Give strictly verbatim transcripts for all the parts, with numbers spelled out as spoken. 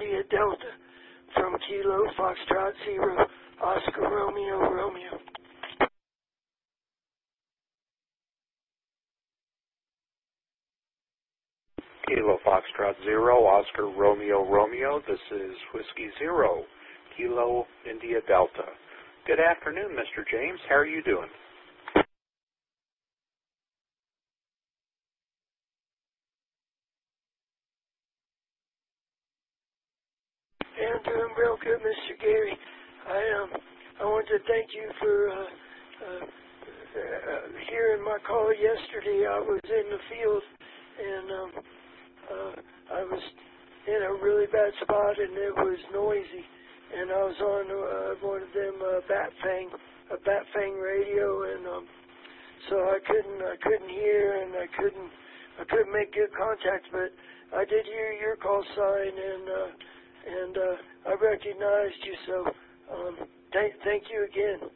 India Delta from Kilo Foxtrot Zero Oscar Romeo Romeo. Kilo Foxtrot Zero Oscar Romeo Romeo. This is Whiskey Zero Kilo India Delta. Good afternoon, Mister James. How are you doing? Yeah, I'm doing real good, Mister Gary. I um, I want to thank you for uh, uh, uh, hearing my call yesterday. I was in the field, and um, uh, I was in a really bad spot, and it was noisy. And I was on uh, one of them uh, bat fang, a bat fang radio, and um, so I couldn't, I couldn't hear, and I couldn't, I couldn't make good contact. But I did hear your call sign, and uh, and uh, I recognized you. So um, thank, thank you again.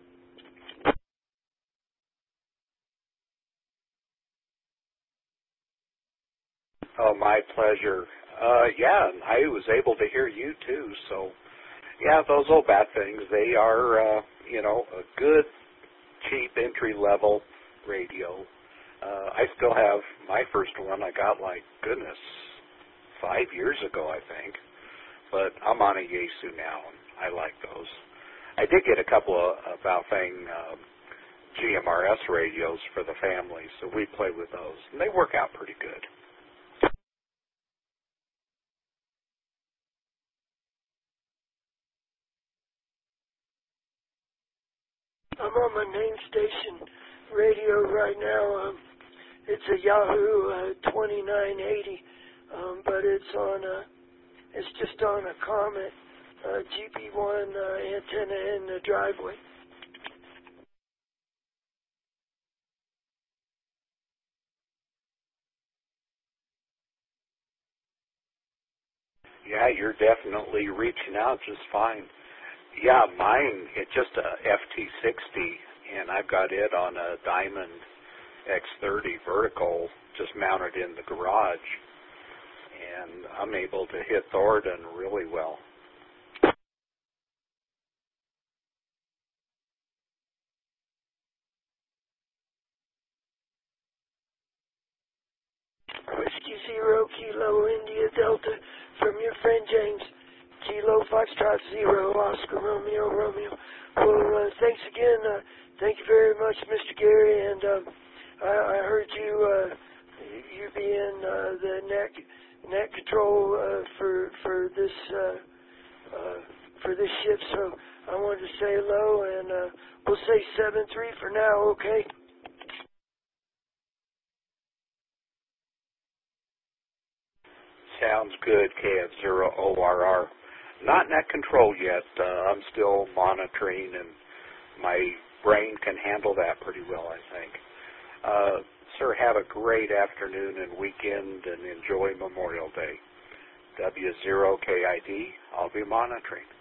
Oh, my pleasure. Uh, yeah, I was able to hear you too. So, yeah, those old bat things, they are, uh, you know, a good, cheap entry-level radio. Uh, I still have my first one. I got, like, goodness, five years ago, I think. But I'm on a Yaesu now, and I like those. I did get a couple of uh, Baofeng uh, G M R S radios for the family, so we play with those, and they work out pretty good. I'm on my name station radio right now. Um, it's a Yahoo uh, twenty-nine eighty, um, but it's on a, it's just on a Comet uh, G P one uh, antenna in the driveway. Yeah, you're definitely reaching out just fine. Yeah, mine, it's just a F T sixty, and I've got it on a Diamond X thirty vertical just mounted in the garage, and I'm able to hit Thornton really well. Whiskey Zero Kilo India Delta from your friend James. Kilo Foxtrot Zero Oscar Romeo Romeo. Well, uh, thanks again. Uh, thank you very much, Mister Gary. And um, I, I heard you uh, you being uh, the net net control uh, for for this uh, uh, for this ship. So I wanted to say hello, and uh, we'll say seven three for now. Okay. Sounds good, K F zero O R R. Not net control yet. Uh, I'm still monitoring, and my brain can handle that pretty well, I think. Uh, sir, have a great afternoon and weekend, and enjoy Memorial Day. W zero K I D, I'll be monitoring.